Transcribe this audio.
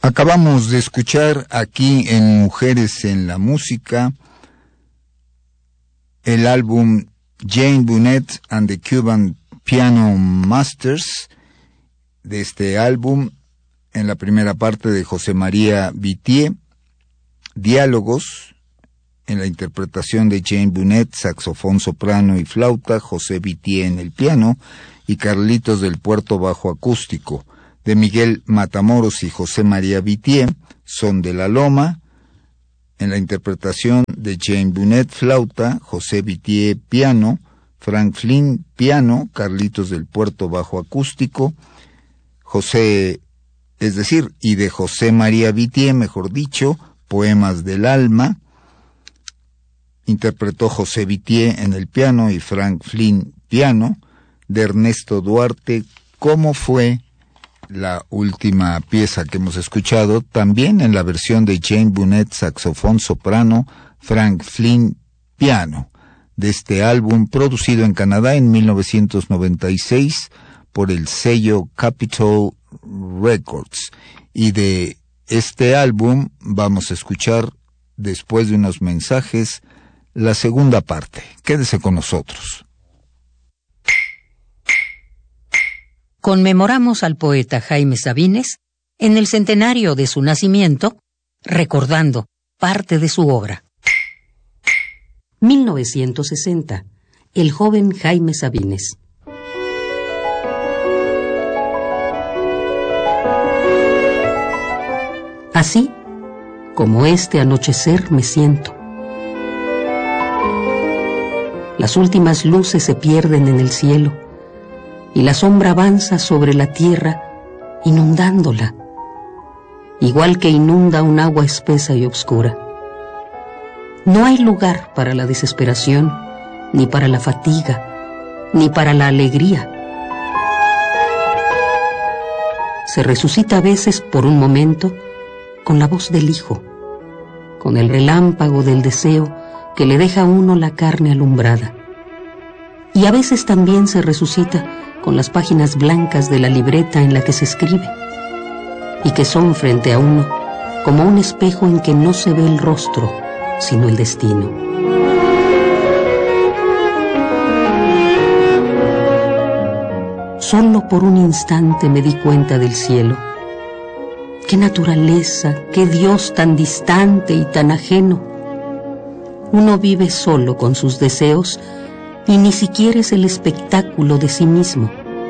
Acabamos de escuchar aquí en Mujeres en la Música el álbum Jane Bunnett and the Cuban Piano Masters. De este álbum, en la primera parte de José María Vittier, Diálogos, en la interpretación de Jane Bunnett, saxofón, soprano y flauta, José Vittier en el piano y Carlitos del Puerto bajo acústico. De Miguel Matamoros y José María Vittier, Son de la Loma, en la interpretación de Jane Bunnett, flauta, José Vittier, piano, Frank Flynn, piano, Carlitos del Puerto, bajo acústico, y de José María Vittier, mejor dicho, Poemas del Alma, interpretó José Vittier en el piano y Frank Flynn, piano. De Ernesto Duarte, ¿Cómo fue?, la última pieza que hemos escuchado, también en la versión de Jane Bunnett, saxofón, soprano, Frank Flynn, piano, de este álbum producido en Canadá en 1996 por el sello Capitol Records. Y de este álbum vamos a escuchar, después de unos mensajes, la segunda parte. Quédese con nosotros. Conmemoramos al poeta Jaime Sabines en el centenario de su nacimiento, recordando parte de su obra. 1960. El joven Jaime Sabines. Así como este anochecer me siento. Las últimas luces se pierden en el cielo y la sombra avanza sobre la tierra, inundándola, igual que inunda un agua espesa y oscura. No hay lugar para la desesperación, ni para la fatiga, ni para la alegría. Se resucita a veces por un momento con la voz del hijo, con el relámpago del deseo que le deja a uno la carne alumbrada. Y a veces también se resucita con las páginas blancas de la libreta en la que se escribe, y que son frente a uno como un espejo en que no se ve el rostro, sino el destino. Solo por un instante me di cuenta del cielo. Qué naturaleza, qué Dios tan distante y tan ajeno. Uno vive solo con sus deseos y ni siquiera es el espectáculo de sí mismo.